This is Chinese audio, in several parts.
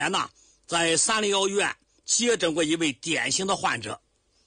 在301医院接诊过一位典型的患者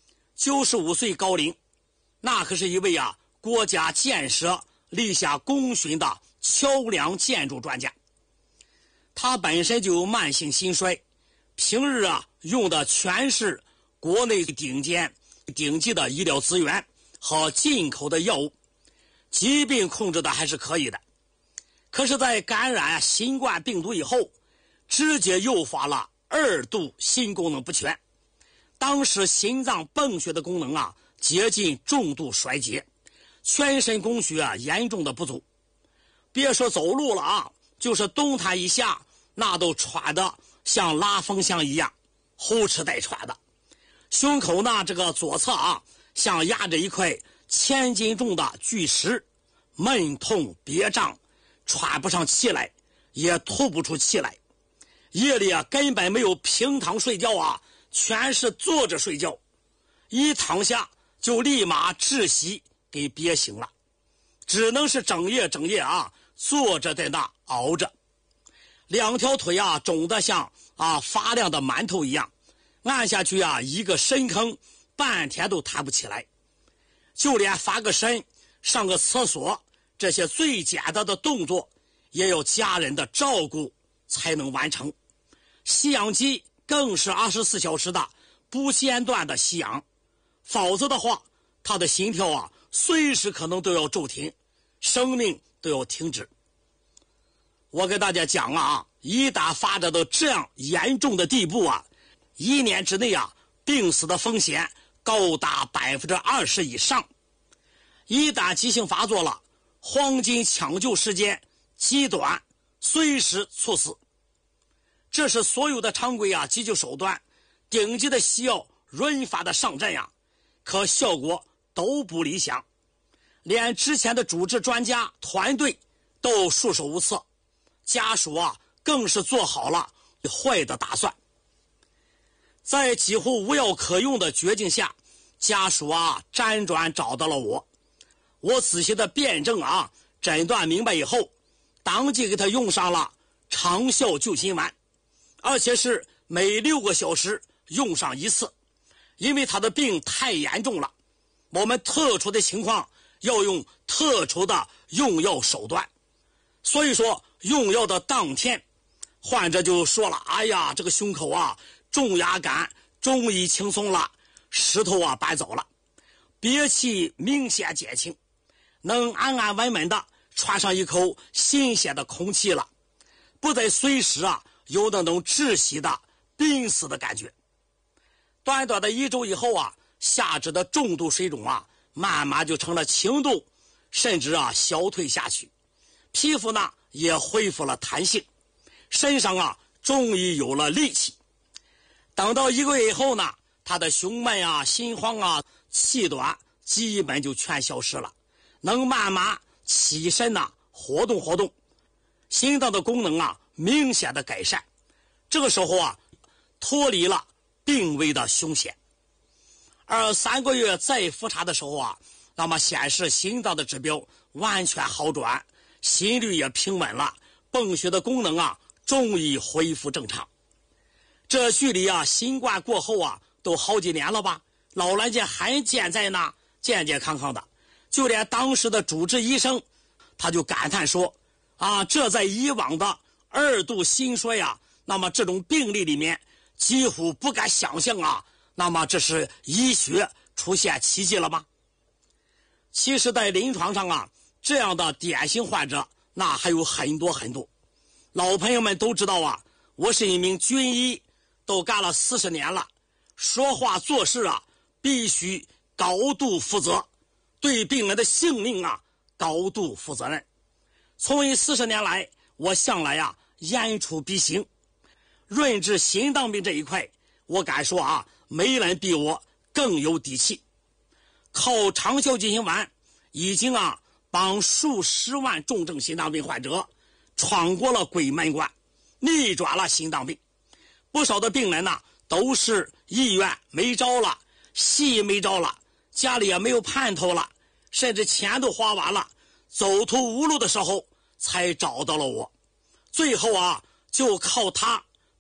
，95岁高龄，那可是一位国家建设立下功勋的桥梁建筑专家。他本身就有慢性心衰，平日用的全是国内顶级的医疗资源和进口的药物，疾病控制的还是可以的。可是在感染新冠病毒以后，直接诱发了2度心功能不全，当时心脏泵血的功能接近重度衰竭，全身供血严重的不足，别说走路了就是动弹一下，那都喘得像拉风箱一样，呼哧带喘的。胸口呢，这个左侧像压着一块1000斤重的巨石，闷痛憋胀，喘不上气来，也吐不出气来。夜里根本没有平躺睡觉全是坐着睡觉，一躺下就立马窒息给憋醒了，只能是整夜坐着在那熬着。2条腿肿得像发亮的馒头一样，按下去一个深坑，半天都抬不起来。就连发个身、上个厕所这些最简单的动作，也要家人的照顾才能完成。吸氧机更是24小时的不间断的吸氧，否则的话，他的心跳随时可能都要骤停，生命都要停止。我给大家讲一旦发展到这样严重的地步1年之内病死的风险高达20%以上。一旦急性发作了，黄金抢救时间极短，随时猝死。这是所有的常规急救手段，顶级的西药轮番的上阵可效果都不理想，连之前的主治专家团队都束手无策，家属更是做好了坏的打算。在几乎无药可用的绝境下，家属辗转找到了我仔细的辩证诊断明白以后，当即给他用上了长效救心丸，而且是每6个小时用上1次。因为他的病太严重了，我们特殊的情况要用特殊的用药手段。所以说用药的当天，患者就说了，哎呀，这个胸口重压感终于轻松了，石头搬走了，憋气明显减轻，能安安稳稳的喘上一口新鲜的空气了，不再随时有那种窒息的濒死的感觉。短短的1周以后下肢的重度水肿慢慢就成了轻度，甚至消退下去，皮肤呢也恢复了弹性，身上终于有了力气。等到1个月以后呢，他的胸闷心慌气短基本就全消失了，能慢慢起身活动活动，心脏的功能明显的改善。这个时候脱离了病危的凶险。而3个月再复查的时候那么显示心脏的指标完全好转，心率也平稳了，泵血的功能终于恢复正常。这距离新冠过后都好几年了吧，老人家还健在呢，健健康康的。就连当时的主治医生他就感叹说这在以往的2度心衰那么这种病例里面几乎不敢想象那么这是医学出现奇迹了吗？其实在临床上这样的典型患者那还有很多很多。老朋友们都知道我是一名军医，都干了40年了，说话做事必须高度负责，对病人的性命高度负责任。从医40年来，我向来言出必行。润治心脏病这一块，我敢说没人比我更有底气。靠长效救心丸已经帮数十万重症心脏病患者闯过了鬼门关，逆转了心脏病。不少的病人都是医院没招了，戏没招了，家里也没有盼头了，甚至钱都花完了，走投无路的时候才找到了我。最后就靠他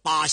把